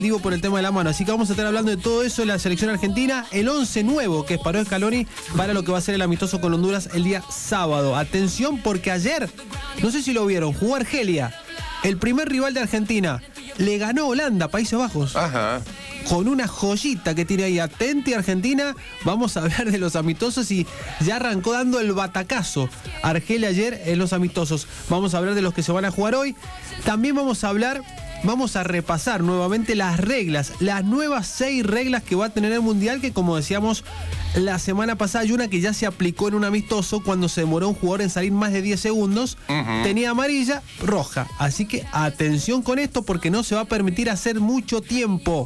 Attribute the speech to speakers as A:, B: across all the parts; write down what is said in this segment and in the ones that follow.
A: digo por el tema de la mano, así que vamos a estar hablando de todo eso en la selección argentina, el 11 nuevo que paró Scaloni para lo que va a ser el amistoso con Honduras el día sábado. Atención porque ayer, no sé si lo vieron, jugó Argelia, el primer rival de Argentina, le ganó Holanda, Países Bajos.
B: Ajá.
A: Con una joyita que tiene ahí, atente Argentina. Vamos a hablar de los amistosos y ya arrancó dando el batacazo Argelia ayer en los amistosos. Vamos a hablar de los que se van a jugar hoy. También vamos a repasar nuevamente las reglas, las nuevas 6 reglas que va a tener el Mundial, que como decíamos la semana pasada hay una que ya se aplicó en un amistoso cuando se demoró un jugador en salir más de 10 segundos, tenía amarilla, roja. Así que atención con esto porque no se va a permitir hacer mucho tiempo.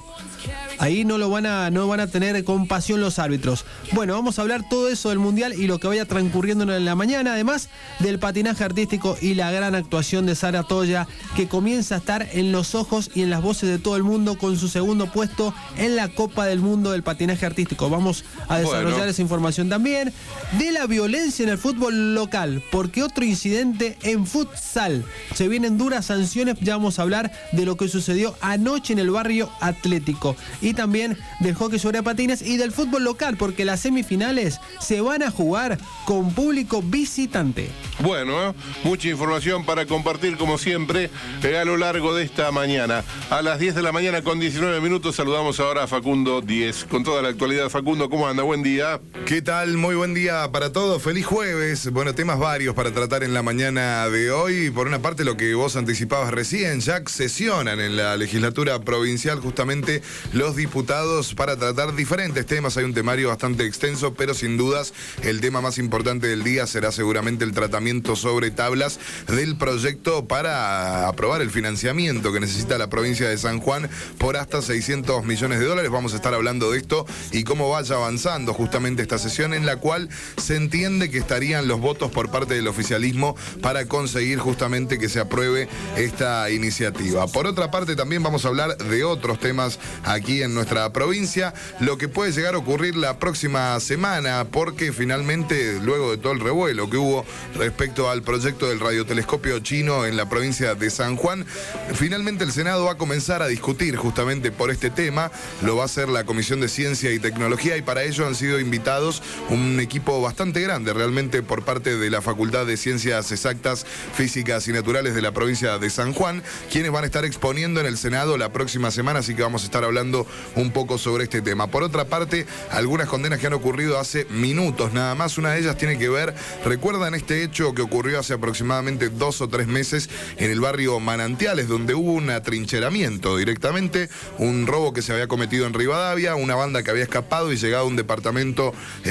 A: Ahí no van a tener compasión los árbitros. Bueno, vamos a hablar todo eso del Mundial y lo que vaya transcurriendo en la mañana, además del patinaje artístico y la gran actuación de Sara Toya, que comienza a estar en los ojos y en las voces de todo el mundo con su segundo puesto en la Copa del Mundo del patinaje artístico. Vamos a desarrollar esa información también. De la violencia en el fútbol local, porque otro incidente en futsal. Se vienen duras sanciones, ya vamos a hablar de lo que sucedió anoche en el Barrio Atlético. Y también del hockey sobre patines y del fútbol local, porque las semifinales se van a jugar con público visitante.
B: Bueno, mucha información para compartir como siempre a lo largo de esta mañana. A las 10 de la mañana con 19 minutos saludamos ahora a Facundo 10. Con toda la actualidad, Facundo, ¿cómo anda? Buen día.
C: ¿Qué tal? Muy buen día para todos. Feliz jueves. Bueno, temas varios para tratar en la mañana de hoy. Por una parte, lo que vos anticipabas recién, ya sesionan en la legislatura provincial justamente los diputados para tratar diferentes temas. Hay un temario bastante extenso, pero sin dudas el tema más importante del día será seguramente el tratamiento sobre tablas del proyecto para aprobar el financiamiento que necesita la provincia de San Juan por hasta 600 millones de dólares. Vamos a estar hablando de esto y cómo vaya avanzando justamente esta sesión, en la cual se entiende que estarían los votos por parte del oficialismo para conseguir justamente que se apruebe esta iniciativa. Por otra parte, también vamos a hablar de otros temas aquí en nuestra provincia, lo que puede llegar a ocurrir la próxima semana, porque finalmente, luego de todo el revuelo que hubo respecto al proyecto del radiotelescopio chino en la provincia de San Juan, finalmente el Senado va a comenzar a discutir justamente por este tema. Lo va a hacer la Comisión de Ciencia y Tecnología, y para ello han sido invitados un equipo bastante grande realmente por parte de la Facultad de Ciencias Exactas, Físicas y Naturales de la provincia de San Juan, quienes van a estar exponiendo en el Senado la próxima semana, así que vamos a estar hablando un poco sobre este tema. Por otra parte, algunas condenas que han ocurrido hace minutos nada más. Una de ellas tiene que ver, ¿recuerdan este hecho que ocurrió hace aproximadamente 2 o 3 meses en el barrio Manantiales, donde hubo un atrincheramiento directamente, un robo que se había cometido en Rivadavia, una banda que había escapado y llegado a un departamento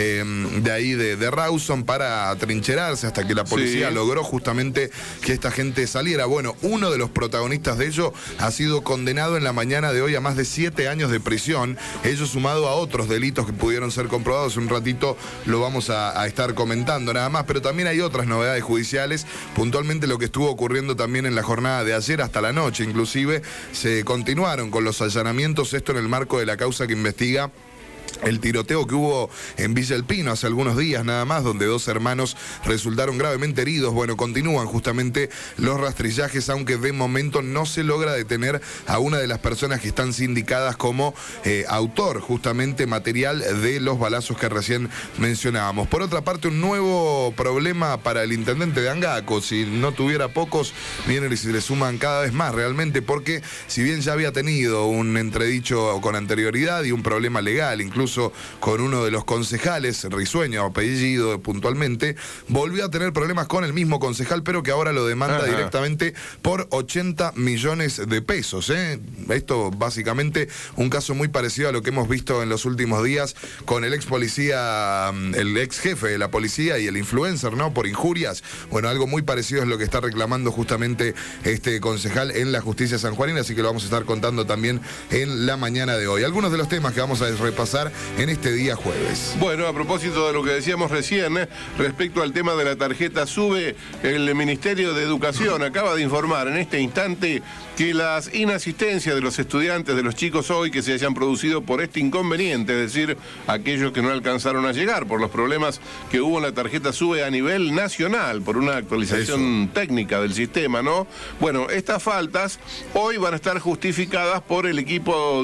C: de ahí de Rawson para atrincherarse hasta que la policía logró justamente que esta gente saliera? Bueno, uno de los protagonistas de ello ha sido condenado en la mañana de hoy a más de 7 años de prisión, ello sumado a otros delitos que pudieron ser comprobados. Un ratito lo vamos a estar comentando nada más, pero también hay otras novedades judiciales, puntualmente lo que estuvo ocurriendo también en la jornada de ayer hasta la noche. Inclusive se continuaron con los allanamientos, esto en el marco de la causa que investiga el tiroteo que hubo en Villa El Pino hace algunos días nada más, donde 2 hermanos resultaron gravemente heridos. Bueno, continúan justamente los rastrillajes, aunque de momento no se logra detener a una de las personas que están sindicadas como autor justamente material de los balazos que recién mencionábamos. Por otra parte, un nuevo problema para el intendente de Angaco. Si no tuviera pocos, vienen y se le suman cada vez más realmente, porque si bien ya había tenido un entredicho con anterioridad y un problema legal, incluso con uno de los concejales, Risueño, apellido puntualmente, volvió a tener problemas con el mismo concejal, pero que ahora lo demanda directamente por 80 millones de pesos. Esto básicamente un caso muy parecido a lo que hemos visto en los últimos días con el ex policía, el ex jefe de la policía y el influencer, ¿no? Por injurias. Bueno, algo muy parecido es lo que está reclamando justamente este concejal en la justicia sanjuanina, así que lo vamos a estar contando también en la mañana de hoy. Algunos de los temas que vamos a repasar en este día jueves.
B: Bueno, a propósito de lo que decíamos recién, respecto al tema de la tarjeta SUBE, el Ministerio de Educación acaba de informar en este instante que las inasistencias de los estudiantes, de los chicos hoy que se hayan producido por este inconveniente, es decir, aquellos que no alcanzaron a llegar por los problemas que hubo en la tarjeta SUBE a nivel nacional, por una actualización técnica del sistema, ¿no? Bueno, estas faltas hoy van a estar justificadas por el equipo